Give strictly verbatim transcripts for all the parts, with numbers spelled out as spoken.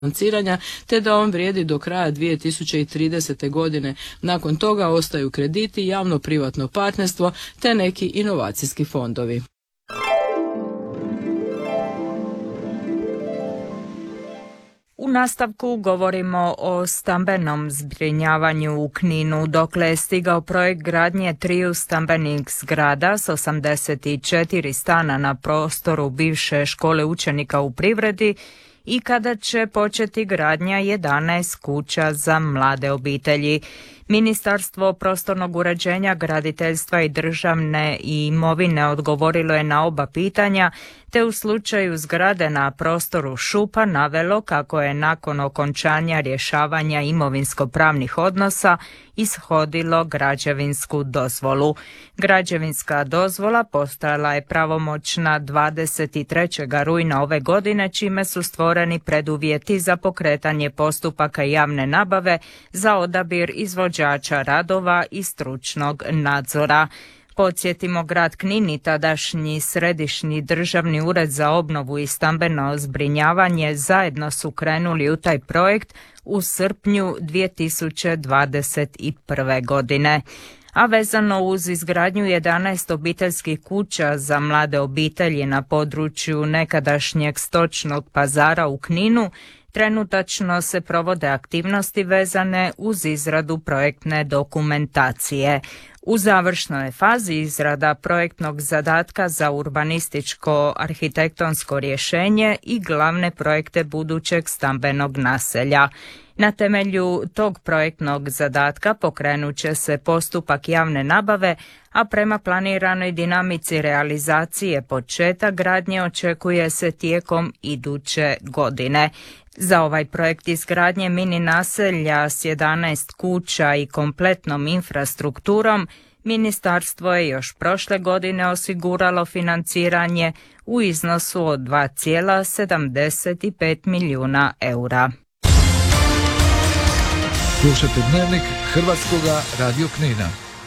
financiranja, te da on vrijedi do kraja dvije tisuće tridesete. godine. Nakon toga ostaju krediti, javno-privatno partnerstvo te neki inovacijski fondovi. U nastavku govorimo o stambenom zbrinjavanju u Kninu, dokle je stigao projekt gradnje triju stambenih zgrada s osamdeset četiri stana na prostoru bivše škole učenika u privredi i kada će početi gradnja jedanaest kuća za mlade obitelji. Ministarstvo prostornog uređenja, graditeljstva i državne imovine odgovorilo je na oba pitanja, te u slučaju zgrade na prostoru Šupa navelo kako je nakon okončanja rješavanja imovinsko-pravnih odnosa ishodilo građevinsku dozvolu. Građevinska dozvola postala je pravomoćna dvadeset trećeg rujna ove godine, čime su stvoreni preduvjeti za pokretanje postupaka javne nabave za odabir izvođača radova i stručnog nadzora. Podsjetimo, grad Knin i tadašnji Središnji državni ured za obnovu i stambeno zbrinjavanje zajedno su krenuli u taj projekt u srpnju dvije tisuće dvadeset prve. godine. A vezano uz izgradnju jedanaest obiteljskih kuća za mlade obitelji na području nekadašnjeg stočnog pazara u Kninu, trenutačno se provode aktivnosti vezane uz izradu projektne dokumentacije. U završnoj je fazi izrada projektnog zadatka za urbanističko-arhitektonsko rješenje i glavne projekte budućeg stambenog naselja. Na temelju tog projektnog zadatka pokrenut će se postupak javne nabave, a prema planiranoj dinamici realizacije početak gradnje očekuje se tijekom iduće godine. Za ovaj projekt izgradnje mini naselja s jedanaest kuća i kompletnom infrastrukturom ministarstvo je još prošle godine osiguralo financiranje u iznosu od dva zarez sedamdeset pet milijuna eura. Slušajte Dnevnik Hrvatskoga radio Knina.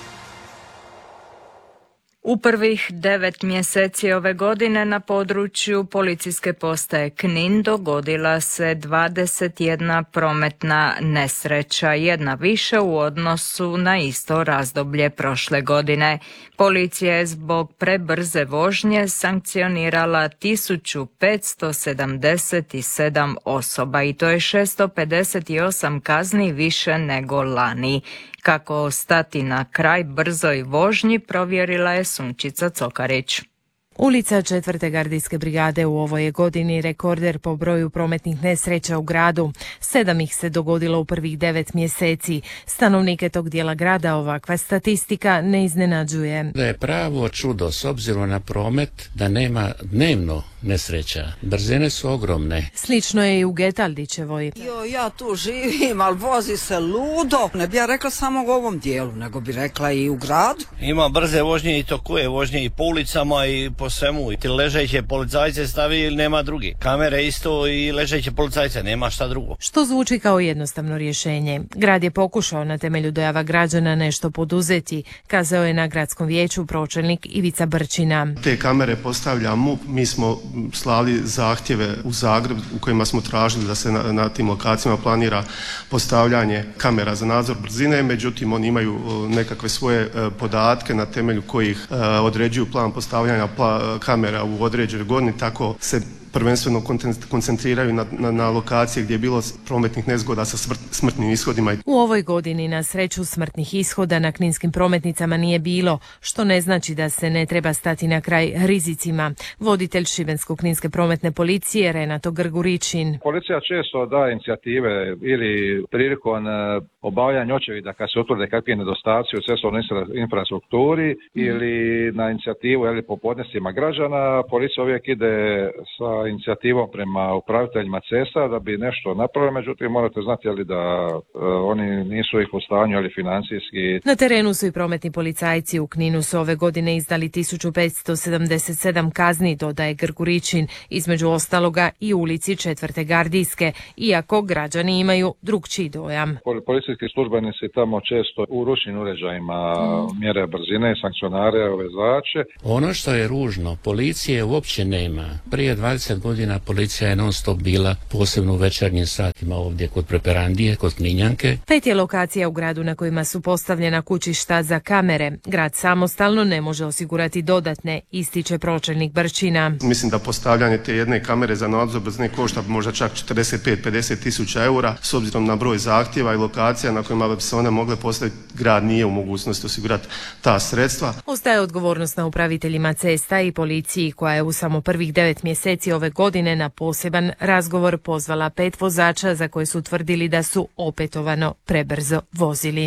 U prvih devet mjeseci ove godine na području policijske postaje Knin dogodila se dvadeset jedna prometna nesreća, jedna više u odnosu na isto razdoblje prošle godine. Policija je zbog prebrze vožnje sankcionirala tisuću petsto sedamdeset sedam osoba i to je šesto pedeset osam kazni više nego lani. Kako stati na kraj brzoj vožnji, provjerila je Sunčica Cokarić. Ulica četvrte gardijske brigade u ovoj je godini rekorder po broju prometnih nesreća u gradu. Sedam ih se dogodilo u prvih devet mjeseci. Stanovnike tog dijela grada ovakva statistika ne iznenađuje. Da je pravo čudo s obzirom na promet da nema dnevno nesreća. Brzine su ogromne. Slično je i u Getaldićevoj. Jo, ja tu živim, ali vozi se ludo. Ne bi ja rekla samo u ovom dijelu, nego bi rekla i u gradu. Ima brze vožnje i tokuje vožnje i po ulicama i po svemu. I ti ležeće policajce stavi ili nema drugi. Kamere isto i ležeće policajce, nema šta drugo. Što zvuči kao jednostavno rješenje. Grad je pokušao na temelju dojava građana nešto poduzeti, kazao je na gradskom vijeću pročelnik Ivica Brčina. Te kamere postavlja M U P, mi smo slali zahtjeve u Zagreb u kojima smo tražili da se na, na tim lokacijama planira postavljanje kamera za nadzor brzine, međutim oni imaju nekakve svoje podatke na temelju kojih određuju plan postavljanja pla, kamera u određenoj godini, tako se prvenstveno koncentriraju na, na, na lokacije gdje je bilo prometnih nezgoda sa smrt, smrtnim ishodima. U ovoj godini na sreću smrtnih ishoda na kninskim prometnicama nije bilo, što ne znači da se ne treba stati na kraj rizicima. Voditelj Šibensko-kninske prometne policije Renato Grguričin. Policija često daje inicijative ili prilikom obavljanja očevida kad se utvrde kakvi nedostaci u cestovnoj infrastrukturi mm. ili na inicijativu ili po podnescima građana. Policija uvijek ide sa inicijativom prema upraviteljima cesta da bi nešto napravili, međutim morate znati ali da uh, oni nisu ih u stanju ali financijski. Na terenu su i prometni policajci. U Kninu su ove godine izdali tisuću petsto sedamdeset sedam kazni, dodaje Grguričin, između ostaloga i ulici četvrte gardijske, iako građani imaju drugčiji dojam. Policijski policijski službenici tamo često u ručnim uređajima mm. mjere brzine, sankcionare, vozače. Ono što je ružno, policije uopće nema. Prije dvadeset godina policija je non stop bila, posebno u večernjim satima ovdje kod Preperandije, kod Kninjanke. Pet je lokacija u gradu na kojima su postavljena kućišta za kamere. Grad samostalno ne može osigurati dodatne, ističe pročelnik Brčina. Mislim da postavljanje te jedne kamere za nadzor brzine košta možda čak četrdeset pet do pedeset tisuća eura, s obzirom na broj zahtjeva i lokacija na kojima bi se one mogle postaviti. Grad nije u mogućnosti osigurati ta sredstva. Ostaje odgovornost na upraviteljima cesta i policiji, koja je u samo prvih devet mjeseci ove godine na poseban razgovor pozvala pet vozača za koje su tvrdili da su opetovano prebrzo vozili.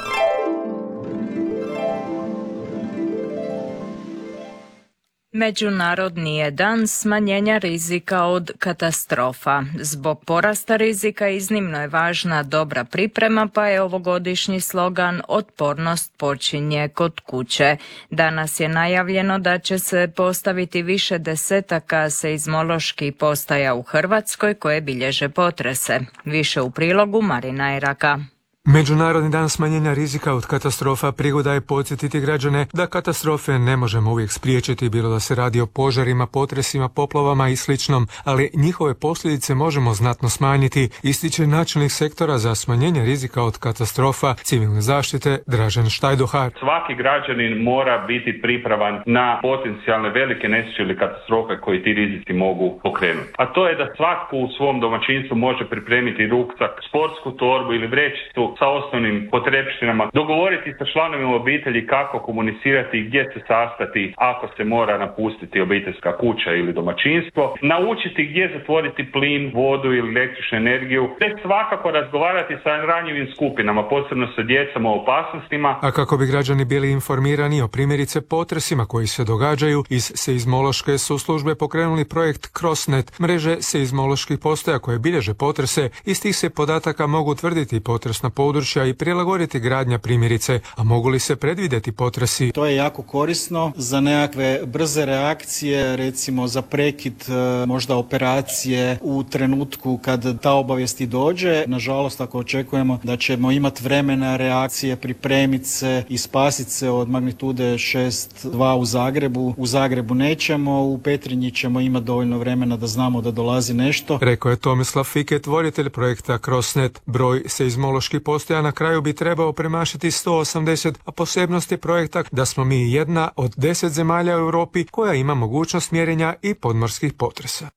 Međunarodni je dan smanjenja rizika od katastrofa. Zbog porasta rizika iznimno je važna dobra priprema, pa je ovogodišnji slogan "Otpornost počinje kod kuće". Danas je najavljeno da će se postaviti više desetaka seizmoloških postaja u Hrvatskoj koje bilježe potrese. Više u prilogu Marina Eraka. Međunarodni dan smanjenja rizika od katastrofa prigoda je podsjetiti građane da katastrofe ne možemo uvijek spriječiti, bilo da se radi o požarima, potresima, poplavama i sličnom, ali njihove posljedice možemo znatno smanjiti, ističe načelnik sektora za smanjenje rizika od katastrofa civilne zaštite Dražen Štajdohar. Svaki građanin mora biti pripravan na potencijalne velike nesreće ili katastrofe koje ti rizici mogu pokrenuti. A to je da svatko u svom domaćinstvu može pripremiti ruksak, sportsku torbu ili vrećicu sa osnovnim potrepštinama, dogovoriti sa članovima obitelji kako komunicirati i gdje se sastati ako se mora napustiti obiteljska kuća ili domaćinstvo, naučiti gdje zatvoriti plin, vodu ili električnu energiju, te svakako razgovarati sa ranjivim skupinama, posebno sa djecom o opasnostima. A kako bi građani bili informirani o primjerice potresima koji se događaju, iz seizmološke su službe pokrenuli projekt Crossnet, mreže seizmoloških postaja koje bilježe potrese. Iz tih se podataka mogu tvrditi potresna područja i prilagoditi gradnja primjerice, a mogu li se predvidjeti potresi? To je jako korisno za nekakve brze reakcije, recimo za prekid možda operacije u trenutku kad ta obavijest dođe. Nažalost, ako očekujemo da ćemo imati vremena reakcije, pripremiti se i spasiti se od magnitude šest dva u Zagrebu, u Zagrebu nećemo, u Petrinji ćemo imati dovoljno vremena da znamo da dolazi nešto. Rekao je Tomislav Fiket, voditelj projekta Crossnet. Broj seizmoloških postaja na kraju bi trebao premašiti sto osamdeset, a posebnost je projekta da smo mi jedna od deset zemalja u Europi koja ima mogućnost mjerenja i podmorskih potresa.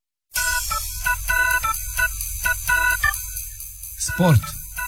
Sport.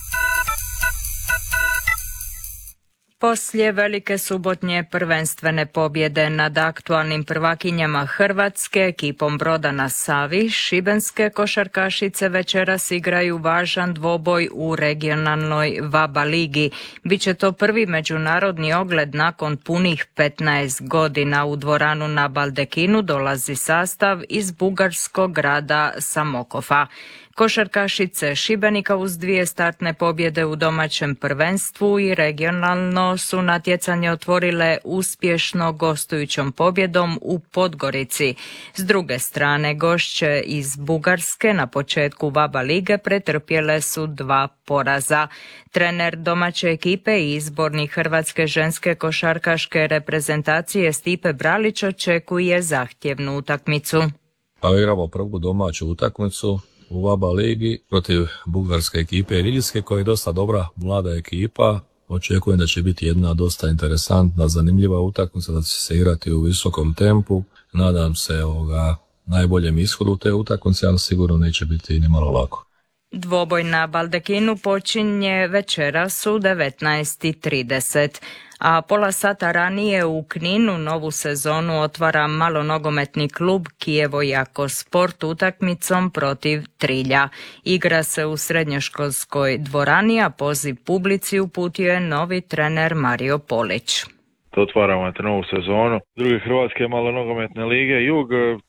Poslije velike subotnje prvenstvene pobjede nad aktualnim prvakinjama Hrvatske, ekipom Broda na Savi, šibenske košarkašice večeras igraju važan dvoboj u regionalnoj VABA ligi. Biće to prvi međunarodni ogled nakon punih petnaest godina. U dvoranu na Baldekinu dolazi sastav iz bugarskog grada Samokova. Košarkašice Šibenika uz dvije startne pobjede u domaćem prvenstvu i regionalno su natjecanje otvorile uspješno gostujućom pobjedom u Podgorici. S druge strane, gošće iz Bugarske na početku VABA lige pretrpjele su dva poraza. Trener domaće ekipe i izbornik Hrvatske ženske košarkaške reprezentacije Stipe Bralić očekuje zahtjevnu utakmicu. Pa igramo prvu domaću utakmicu u VABA ligi protiv bugarske ekipe Ilirske, koja je dosta dobra mlada ekipa. Očekujem da će biti jedna dosta interesantna, zanimljiva utakmica, da će se igrati u visokom tempu. Nadam se ovoga najboljem ishodu te utakmice, ali sigurno neće biti ni malo lako. Dvoboj na Baldekinu počinje večeras u devetnaest i trideset. A pola sata ranije u Kninu novu sezonu otvara malonogometni klub Kijevo Jako Sport utakmicom protiv Trilja. Igra se u srednjoškolskoj dvorani, a poziv publici uputio je novi trener Mario Polić. Otvaramo novu sezonu druge hrvatske malonogometne lige Jug.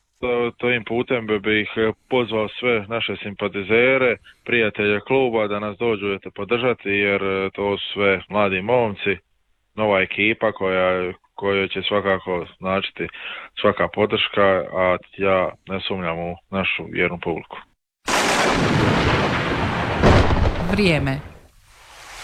Tojim putem bi ih pozvao sve naše simpatizere, prijatelje kluba da nas dođu podržati, jer to su sve mladi momci, nova ekipa koja, koja će svakako značiti svaka podrška, a ja ne sumnjam u našu vjernu publiku. Vrijeme.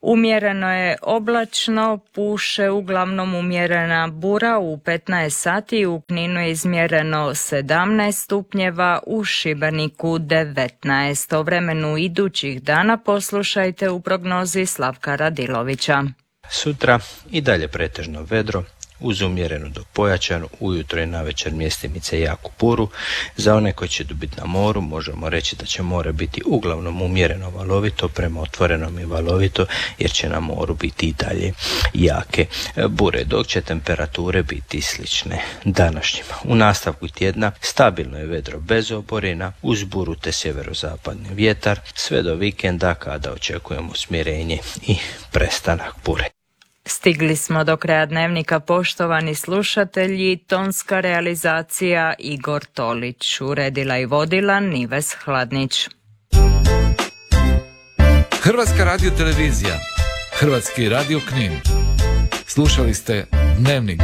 Umjereno je oblačno, puše uglavnom umjerena bura u petnaest sati, u Kninu je izmjereno sedamnaest stupnjeva, u Šibeniku devetnaest. O vremenu idućih dana poslušajte u prognozi Slavka Radilovića. Sutra i dalje pretežno vedro, uz umjerenu do pojačanu, ujutro i navečer mjestimice jaku buru. Za one koji će biti na moru možemo reći da će more biti uglavnom umjereno valovito, prema otvorenom i valovito, jer će na moru biti i dalje jake bure, dok će temperature biti slične današnjima. U nastavku tjedna stabilno je vedro bez oborina, uz buru te sjeverozapadni vjetar, sve do vikenda kada očekujemo smirenje i prestanak bure. Stigli smo do kraja dnevnika, poštovani slušatelji. Tonska realizacija Igor Tolić, uredila i vodila Nives Hladnić. Hrvatska radiotelevizija, Hrvatski radio Knin. Slušali ste Dnevnik.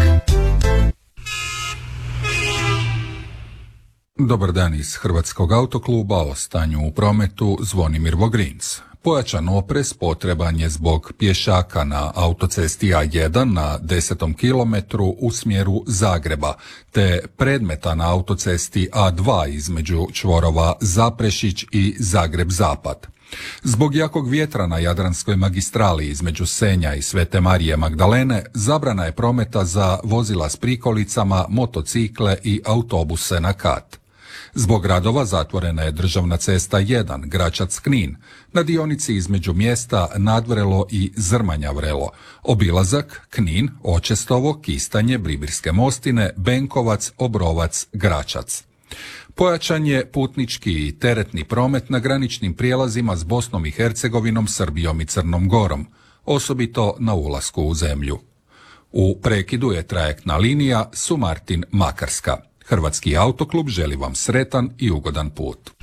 Dobar dan iz Hrvatskog autokluba, o stanju u prometu Zvonimir Vogrinc. Pojačan oprez potreban je zbog pješaka na autocesti A jedan na desetom kilometru u smjeru Zagreba, te predmeta na autocesti A dva između čvorova Zaprešić i Zagreb-Zapad. Zbog jakog vjetra na Jadranskoj magistrali između Senja i Svete Marije Magdalene zabrana je prometa za vozila s prikolicama, motocikle i autobuse na kat. Zbog radova zatvorena je državna cesta jedan, Gračac-Knin, na dionici između mjesta Nadvrelo i Zrmanja-Vrelo. Obilazak Knin, Očestovo, Kistanje, Bribirske Mostine, Benkovac, Obrovac, Gračac. Pojačan je putnički i teretni promet na graničnim prijelazima s Bosnom i Hercegovinom, Srbijom i Crnom Gorom, osobito na ulasku u zemlju. U prekidu je trajektna linija Sumartin-Makarska. Hrvatski autoklub želi vam sretan i ugodan put.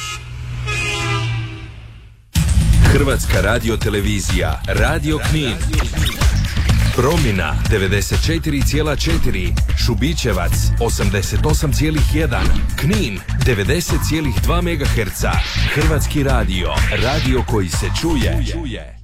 Hrvatska radiotelevizija, Radio Knin. Promjena devedeset četiri zarez četiri, Šubićevac osamdeset osam zarez jedan, Knin devedeset zarez dva megaherca. Hrvatski radio, radio koji se čuje.